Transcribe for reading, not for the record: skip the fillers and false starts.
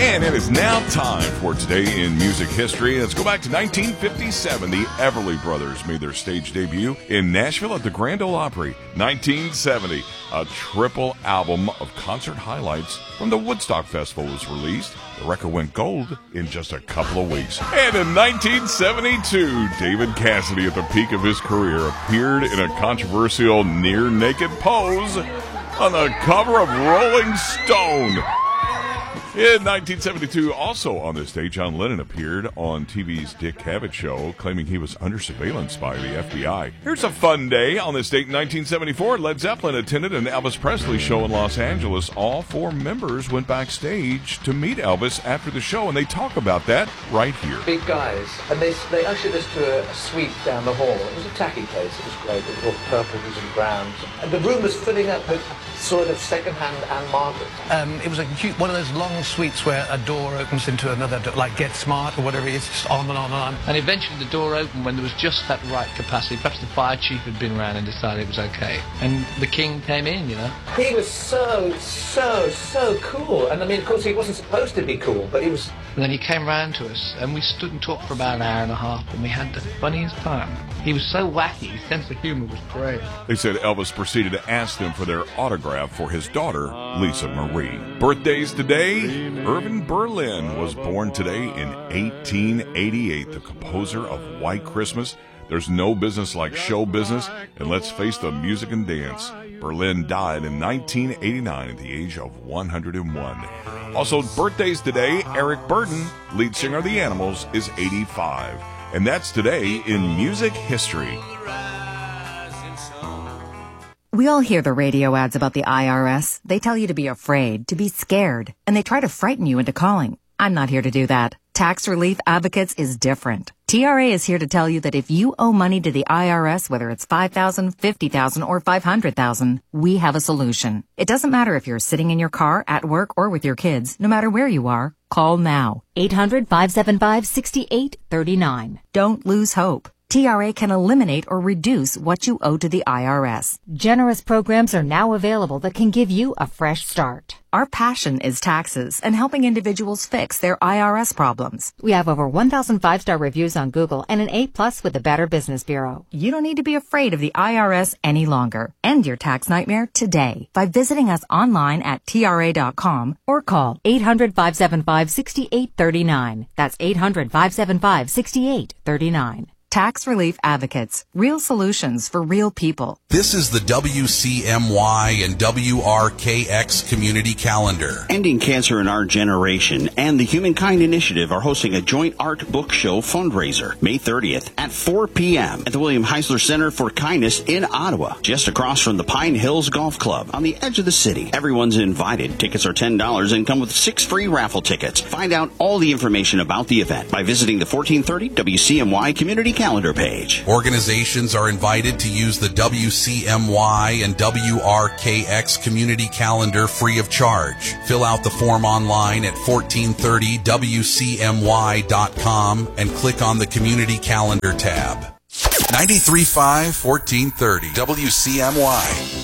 And it is now time for Today in Music History. Let's go back to 1957. The Everly Brothers made their stage debut in Nashville at the Grand Ole Opry. 1970, a triple album of concert highlights from the Woodstock Festival was released. The record went gold in just a couple of weeks. And in 1972, David Cassidy, at the peak of his career, appeared in a controversial near-naked pose on the cover of Rolling Stone. In 1972, also on this day, John Lennon appeared on TV's Dick Cavett show, claiming he was under surveillance by the FBI. Here's a fun day. On this date in 1974, Led Zeppelin attended an Elvis Presley show in Los Angeles. All four members went backstage to meet Elvis after the show, and they talk about that right here. Big guys, and they ushered us to a suite down the hall. It was a tacky place. It was great. It was all purples and browns. And the room was filling up with sort of second-hand Anne Margaret. It was one of those long suites where a door opens into another door, like Get Smart or whatever it is, just on and on and on. And eventually the door opened when there was just that right capacity. Perhaps the fire chief had been around and decided it was okay. And the king came in, you know. He was so cool. And I mean, of course, he wasn't supposed to be cool, but he was... And then he came round to us, and we stood and talked for about an hour and a half, and we had the funniest time. He was so wacky, his sense of humor was great. They said Elvis proceeded to ask them for their autograph for his daughter, Lisa Marie. Birthdays today, Irving Berlin was born today in 1888, the composer of White Christmas, There's No Business Like Show Business, and Let's Face the Music and Dance. Berlin died in 1989 at the age of 101. Also, birthdays today, Eric Burden, lead singer of The Animals, is 85. And that's today in music history. We all hear the radio ads about the IRS. They tell you to be afraid, to be scared, and they try to frighten you into calling. I'm not here to do that. Tax Relief Advocates is different. TRA is here to tell you that if you owe money to the IRS, whether it's $5,000, $50,000, or $500,000, we have a solution. It doesn't matter if you're sitting in your car, at work, or with your kids. No matter where you are, call now. 800-575-6839. Don't lose hope. TRA can eliminate or reduce what you owe to the IRS. Generous programs are now available that can give you a fresh start. Our passion is taxes and helping individuals fix their IRS problems. We have over 1,000 5-star reviews on Google and an A+ with the Better Business Bureau. You don't need to be afraid of the IRS any longer. End your tax nightmare today by visiting us online at TRA.com or call 800-575-6839. That's 800-575-6839. Tax Relief Advocates. Real solutions for real people. This is the WCMY and WRKX Community Calendar. Ending Cancer in Our Generation and the Humankind Initiative are hosting a joint art book show fundraiser May 30th at 4 p.m. at the William Heisler Center for Kindness in Ottawa, just across from the Pine Hills Golf Club on the edge of the city. Everyone's invited. Tickets are $10 and come with 6 free raffle tickets. Find out all the information about the event by visiting the 1430 WCMY Community Calendar page. Organizations are invited to use the WCMY and WRKX Community Calendar free of charge. Fill out the form online at 1430WCMY.com and click on the Community Calendar tab. 93.5 1430 WCMY.